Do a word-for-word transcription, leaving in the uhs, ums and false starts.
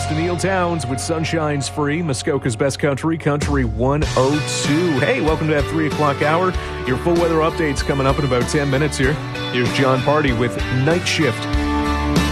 to Neil Towns with Sunshine's Free, Muskoka's Best Country, Country one oh two. Hey, welcome to that three o'clock hour. Your full weather update's coming up in about ten minutes here. Here's John Party with Night Shift.